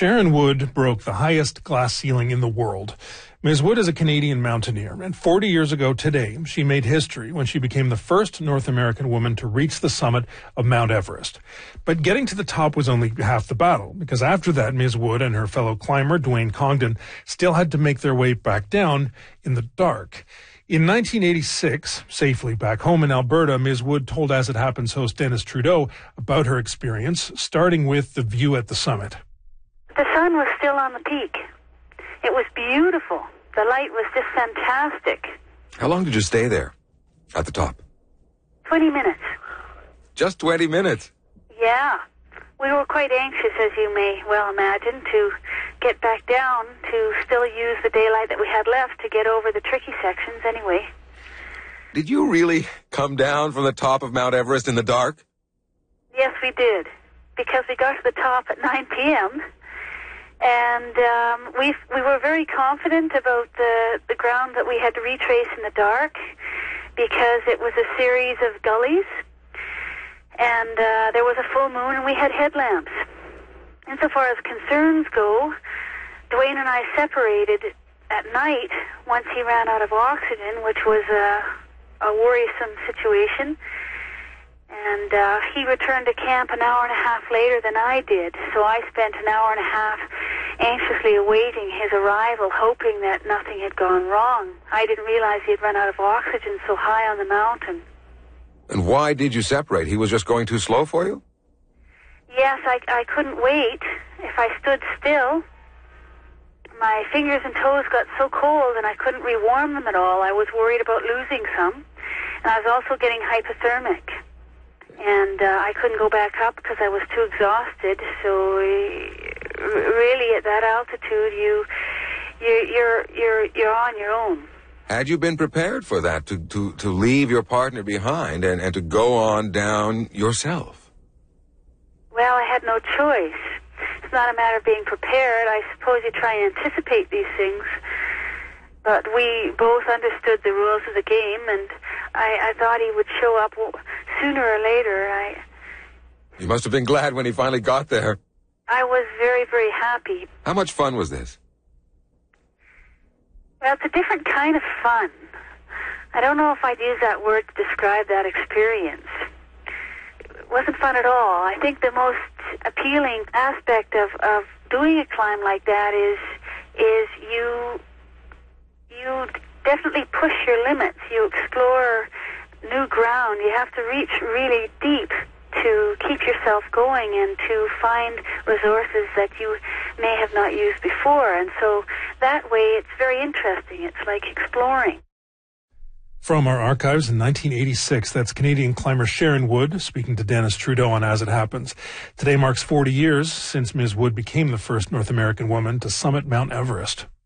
Sharon Wood broke the highest glass ceiling in the world. Ms. Wood is a Canadian mountaineer, and 40 years ago today, she made history when she became the first North American woman to reach the summit of Mount Everest. But getting to the top was only half the battle, because after that, Ms. Wood and her fellow climber, Dwayne Congdon, still had to make their way back down in the dark. In 1986, safely back home in Alberta, Ms. Wood told As It Happens host Dennis Trudeau about her experience, starting with the view at the summit. The sun was still on the peak. It was beautiful. The light was just fantastic. How long did you stay there, at the top? 20 minutes. Just 20 minutes? Yeah. We were quite anxious, as you may well imagine, to get back down, to still use the daylight that we had left to get over the tricky sections anyway. Did you really come down from the top of Mount Everest in the dark? Yes, we did. Because we got to the top at 9 p.m., and we were very confident about the ground that we had to retrace in the dark, because it was a series of gullies, and there was a full moon, and we had headlamps. Insofar as concerns go, Dwayne and I separated at night once he ran out of oxygen, which was a worrisome situation. And he returned to camp an hour and a half later than I did, so I spent an hour and a half anxiously awaiting his arrival, hoping that nothing had gone wrong. I didn't realize he had run out of oxygen so high on the mountain. And why did you separate? He was just going too slow for you? Yes, I couldn't wait. If I stood still, my fingers and toes got so cold and I couldn't rewarm them at all. I was worried about losing some, and I was also getting hypothermic. And I couldn't go back up because I was too exhausted. So really, at that altitude, you're on your own. Had you been prepared for that, to leave your partner behind and to go on down yourself? Well, I had no choice. It's not a matter of being prepared. I suppose you try and anticipate these things. But we both understood the rules of the game, and I thought he would show up sooner or later. You must have been glad when he finally got there. I was very, very happy. How much fun was this? Well, it's a different kind of fun. I don't know if I'd use that word to describe that experience. It wasn't fun at all. I think the most appealing aspect of doing a climb like that is you definitely push your limits. You explore new ground. You have to reach really deep to keep yourself going and to find resources that you may have not used before. And so that way it's very interesting. It's like exploring. From our archives in 1986, that's Canadian climber Sharon Wood speaking to Dennis Trudeau on As It Happens. Today marks 40 years since Ms. Wood became the first North American woman to summit Mount Everest.